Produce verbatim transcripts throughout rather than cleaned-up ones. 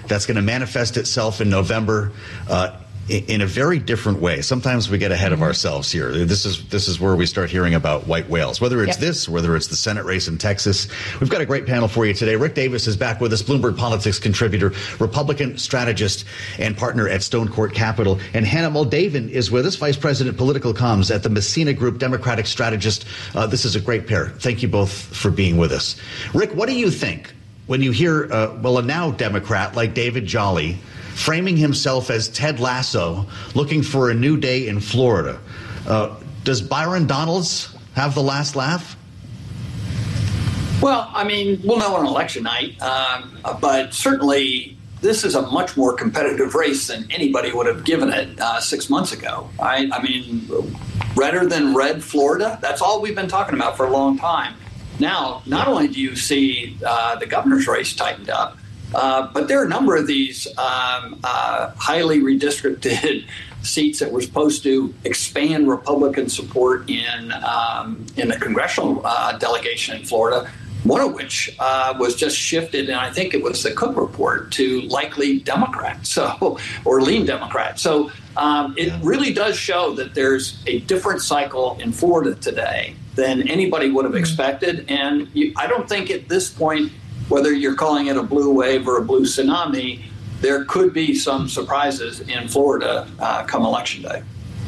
that's going to manifest itself in November uh, in a very different way. Sometimes we get ahead of ourselves here. This is this is where we start hearing about white whales, whether it's yep. this, whether it's the Senate race in Texas. We've got a great panel for you today. Rick Davis is back with us, Bloomberg Politics contributor, Republican strategist, and partner at Stone Court Capital. And Hannah Moldavan is with us, Vice President, Political Comms at the Messina Group, Democratic strategist. Uh, this is a great pair. Thank you both for being with us. Rick, what do you think when you hear, uh, well, a now Democrat like David Jolly framing himself as Ted Lasso, looking for a new day in Florida? Uh, does Byron Donalds have the last laugh? Well, I mean, we'll know on election night, um, but certainly this is a much more competitive race than anybody would have given it uh, six months ago. Right? I mean, redder than red Florida, that's all we've been talking about for a long time. Now, not only do you see uh, the governor's race tightened up, Uh, but there are a number of these um, uh, highly redistricted seats that were supposed to expand Republican support in um, in the congressional uh, delegation in Florida, one of which uh, was just shifted, and I think it was the Cook report, to likely Democrat, so or lean Democrat. So um, it really does show that there's a different cycle in Florida today than anybody would have expected. And you, I don't think at this point, whether you're calling it a blue wave or a blue tsunami, there could be some surprises in Florida uh, come Election Day.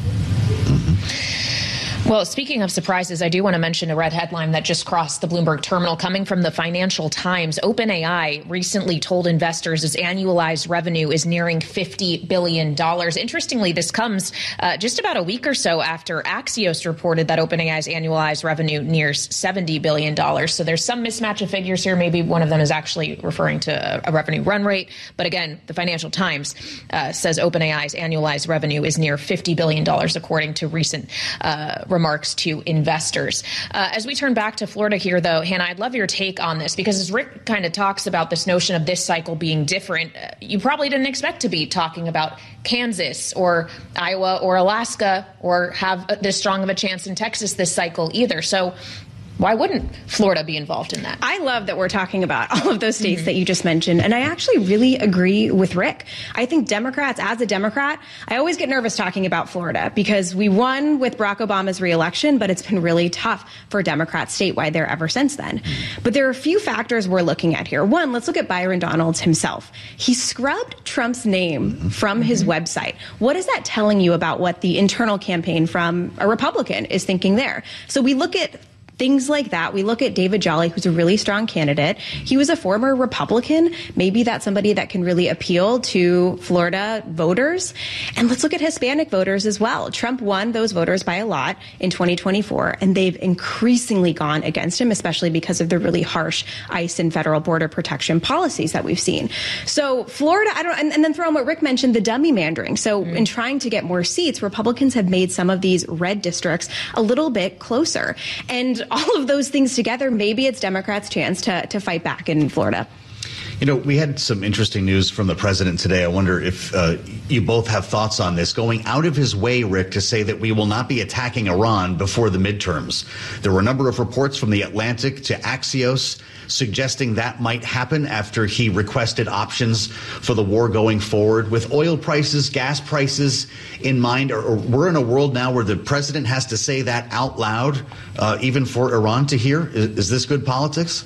Well, speaking of surprises, I do want to mention a red headline that just crossed the Bloomberg terminal coming from the Financial Times. OpenAI recently told investors its annualized revenue is nearing fifty billion dollars. Interestingly, this comes uh, just about a week or so after Axios reported that OpenAI's annualized revenue nears seventy billion dollars. So there's some mismatch of figures here. Maybe one of them is actually referring to a, a revenue run rate. But again, the Financial Times uh, says OpenAI's annualized revenue is near fifty billion dollars, according to recent uh, remarks to investors. Uh, as we turn back to Florida here, though, Hannah, I'd love your take on this, because as Rick kind of talks about this notion of this cycle being different, uh, you probably didn't expect to be talking about Kansas or Iowa or Alaska or have this strong of a chance in Texas this cycle either. So why wouldn't Florida be involved in that? I love that we're talking about all of those states mm-hmm. that you just mentioned. And I actually really agree with Rick. I think Democrats, as a Democrat, I always get nervous talking about Florida because we won with Barack Obama's reelection, but it's been really tough for Democrats statewide there ever since then. Mm-hmm. But there are a few factors we're looking at here. One, let's look at Byron Donalds himself. He scrubbed Trump's name mm-hmm. from his mm-hmm. website. What is that telling you about what the internal campaign from a Republican is thinking there? So we look at things like that. We look at David Jolly, who's a really strong candidate. He was a former Republican. Maybe that's somebody that can really appeal to Florida voters. And let's look at Hispanic voters as well. Trump won those voters by a lot in twenty twenty-four, and they've increasingly gone against him, especially because of the really harsh ICE and federal border protection policies that we've seen. So Florida, I don't, and, and then throw in what Rick mentioned, the dummy mandering. So mm-hmm. in trying to get more seats, Republicans have made some of these red districts a little bit closer. And all of those things together, maybe it's Democrats' chance to, to fight back in Florida. You know, we had some interesting news from the president today. I wonder if uh, you both have thoughts on this. Going out of his way, Rick, to say that we will not be attacking Iran before the midterms. There were a number of reports from The Atlantic to Axios suggesting that might happen after he requested options for the war going forward. With oil prices, gas prices in mind, or, or we're in a world now where the president has to say that out loud, uh, even for Iran to hear. Is, is this good politics?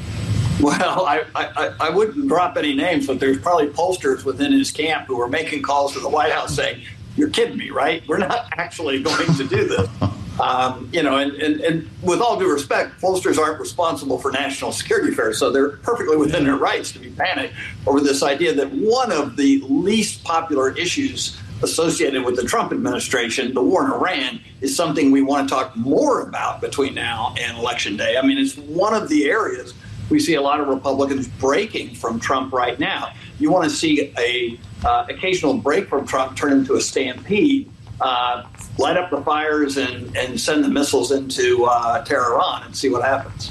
Well, I, I, I wouldn't drop any names, but there's probably pollsters within his camp who are making calls to the White House saying, you're kidding me, right? We're not actually going to do this. Um, you know, and, and, and with all due respect, pollsters aren't responsible for national security affairs, so they're perfectly within their rights to be panicked over this idea that one of the least popular issues associated with the Trump administration, the war in Iran, is something we want to talk more about between now and Election Day. I mean, it's one of the areas we see a lot of Republicans breaking from Trump right now. You want to see a uh, occasional break from Trump turn into a stampede, uh, light up the fires and, and send the missiles into uh, Tehran and see what happens.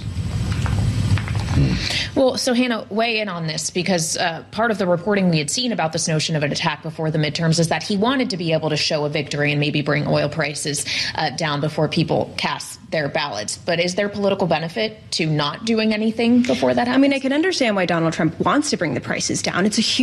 Well, so Hannah, weigh in on this, because uh, part of the reporting we had seen about this notion of an attack before the midterms is that he wanted to be able to show a victory and maybe bring oil prices uh, down before people cast their ballots. But is there political benefit to not doing anything before that happens? I mean, I can understand why Donald Trump wants to bring the prices down. It's a huge